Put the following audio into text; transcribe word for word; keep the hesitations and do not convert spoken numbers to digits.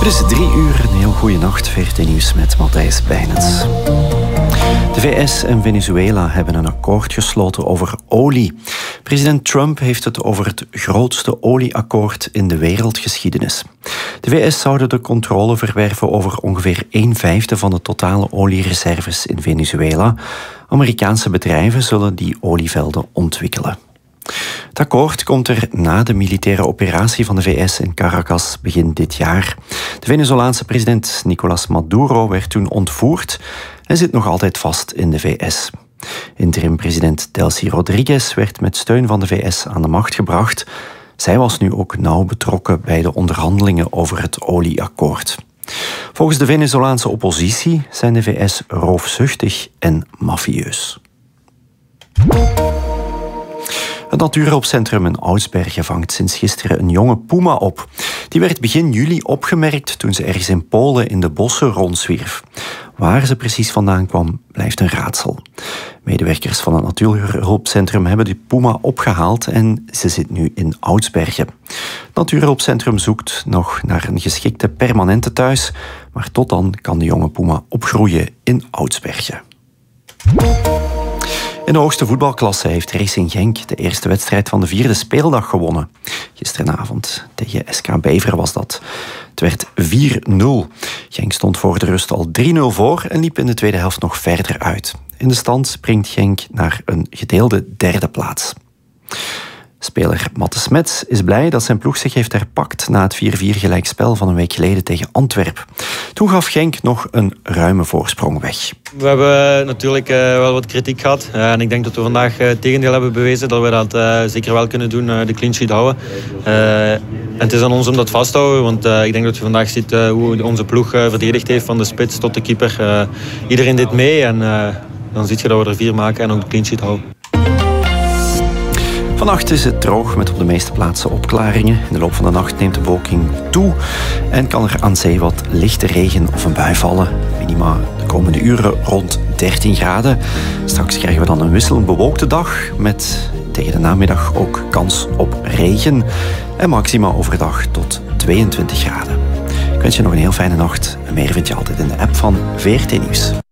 Het is drie uur, een heel goede nacht. V R T Nieuws met Matthijs Bijnens. De V S en Venezuela hebben een akkoord gesloten over olie. President Trump heeft het over het grootste olieakkoord in de wereldgeschiedenis. De V S zouden de controle verwerven over ongeveer een vijfde van de totale oliereserves in Venezuela. Amerikaanse bedrijven zullen die olievelden ontwikkelen. Het akkoord komt er na de militaire operatie van de V S in Caracas begin dit jaar. De Venezolaanse president Nicolás Maduro werd toen ontvoerd en zit nog altijd vast in de V S. Interim-president Delcy Rodriguez werd met steun van de V S aan de macht gebracht. Zij was nu ook nauw betrokken bij de onderhandelingen over het olieakkoord. Volgens de Venezolaanse oppositie zijn de V S roofzuchtig en mafieus. Het natuurhulpcentrum in Oudsbergen vangt sinds gisteren een jonge puma op. Die werd begin juli opgemerkt toen ze ergens in Polen in de bossen rondzwierf. Waar ze precies vandaan kwam, blijft een raadsel. Medewerkers van het natuurhulpcentrum hebben die puma opgehaald en ze zit nu in Oudsbergen. Het natuurhulpcentrum zoekt nog naar een geschikte permanente thuis, maar tot dan kan de jonge puma opgroeien in Oudsbergen. In de hoogste voetbalklasse heeft Racing Genk de eerste wedstrijd van de vierde speeldag gewonnen. Gisteravond tegen S K Beveren was dat. Het werd vier nul. Genk stond voor de rust al drie nul voor en liep in de tweede helft nog verder uit. In de stand springt Genk naar een gedeelde derde plaats. Speler Matte Smets is blij dat zijn ploeg zich heeft herpakt na het vier vier gelijkspel van een week geleden tegen Antwerpen. Toen gaf Genk nog een ruime voorsprong weg. We hebben natuurlijk uh, wel wat kritiek gehad. Uh, en ik denk dat we vandaag uh, het tegendeel hebben bewezen dat we dat uh, zeker wel kunnen doen, uh, de clean sheet houden. Uh, en het is aan ons om dat vast te houden, want uh, ik denk dat je vandaag ziet uh, hoe onze ploeg uh, verdedigd heeft, van de spits tot de keeper. Uh, iedereen deed mee en uh, dan zie je dat we er vier maken en ook de clean sheet houden. Vannacht is het droog met op de meeste plaatsen opklaringen. In de loop van de nacht neemt de bewolking toe en kan er aan zee wat lichte regen of een bui vallen. Minima de komende uren rond dertien graden. Straks krijgen we dan een wisselend bewolkte dag met tegen de namiddag ook kans op regen. En maxima overdag tot tweeëntwintig graden. Ik wens je nog een heel fijne nacht. En meer vind je altijd in de app van V R T Nieuws.